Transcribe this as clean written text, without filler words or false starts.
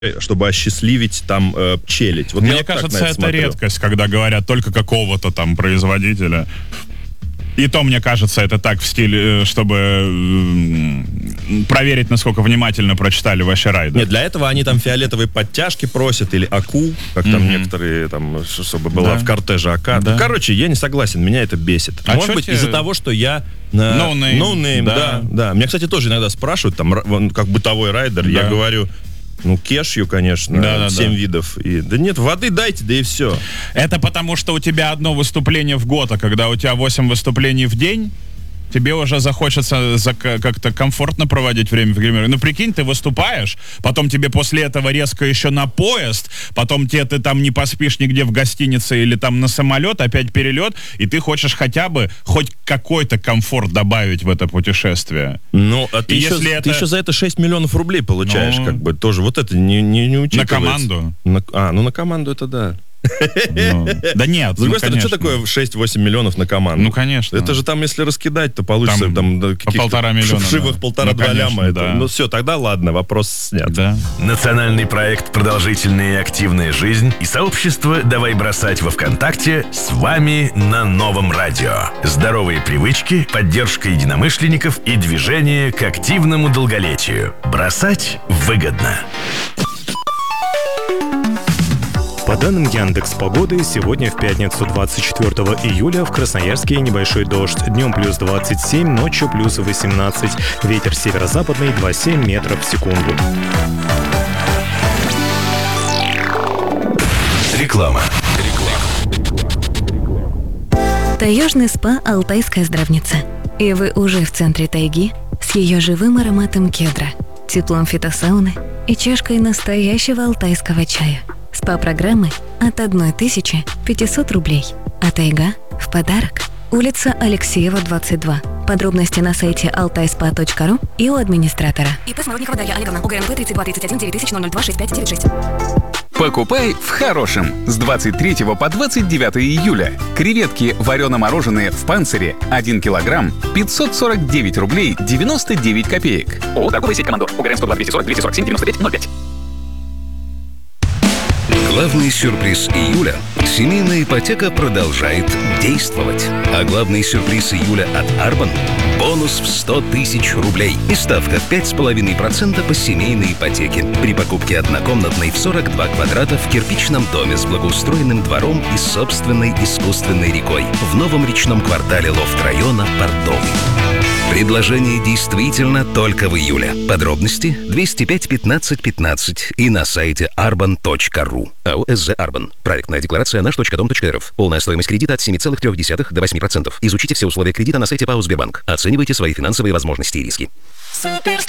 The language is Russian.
чтобы осчастливить там челядь. Вот мне кажется, это редкость, когда говорят только какого-то там производителя. И то, мне кажется, это так в стиле, чтобы проверить, насколько внимательно прочитали ваши райды. Нет, для этого они там фиолетовые подтяжки просят, или АКУ, как там некоторые, там, чтобы была в кортеже АК. Да. Короче, я не согласен, меня это бесит. Может быть, из-за того, что я... No name, да. Меня, кстати, тоже иногда спрашивают, там, как бытовой райдер, я говорю... Ну, кешью, конечно, 7 видов. Да нет, воды дайте, да и все. Это потому, что у тебя одно выступление в год, а когда у тебя 8 выступлений в день, тебе уже захочется как-то комфортно проводить время в гримерке. Ну, прикинь, ты выступаешь, потом тебе после этого резко еще на поезд, потом ты там не поспишь нигде в гостинице или там на самолет, опять перелет, и ты хочешь хотя бы хоть какой-то комфорт добавить в это путешествие. Ну, а ты еще за это 6 миллионов рублей получаешь, как бы, тоже. Вот это не учитывается. На команду? На команду это да. Да нет. С другой стороны, что такое 6-8 миллионов на команду? Ну, конечно. Это же там, если раскидать, то получится там по 1,5 миллиона. Вшивых 1,5-2 ляма. Ну все, тогда ладно, вопрос снят. Да. Национальный проект «Продолжительная и активная жизнь» и сообщество «Давай бросать» во ВКонтакте с вами на новом радио. Здоровые привычки, поддержка единомышленников и движение к активному долголетию. Бросать выгодно. По данным Яндекс.Погоды, сегодня в пятницу 24 июля в Красноярске небольшой дождь. Днем плюс 27, ночью плюс 18. Ветер северо-западный 2,7 метров в секунду. Реклама. Таежный спа «Алтайская здравница». И вы уже в центре тайги с ее живым ароматом кедра, теплом фитосауны и чашкой настоящего алтайского чая. СПА-программы от 1500 рублей. А тайга в подарок. Улица Алексеева, 22. Подробности на сайте altaispa.ru и у администратора. ИП Смородникова Дарья Олеговна. УГРНП 3231 9000 002 6596. Покупай в хорошем. С 23 по 29 июля. Креветки варено-мороженые в Панцире 1 килограмм 549 рублей 99 копеек. ООО «Торговая сеть Командор». УГРН 102 240 247 95 05. Главный сюрприз июля – семейная ипотека продолжает действовать. А главный сюрприз июля от Арбан – бонус в 100 тысяч рублей и ставка в 5,5% по семейной ипотеке при покупке однокомнатной в 42 квадрата в кирпичном доме с благоустроенным двором и собственной искусственной рекой в новом речном квартале лофт-района Портовый. Предложение действительно только в июле. Подробности 205 15 15 и на сайте arban.ru. АО «СЗ Арбан». Проектная декларация наш.дом.рф. Полная стоимость кредита от 7,3 до 8%. Изучите все условия кредита на сайте ПАО «Сбербанк». Оценивайте свои финансовые возможности и риски. Суперстар.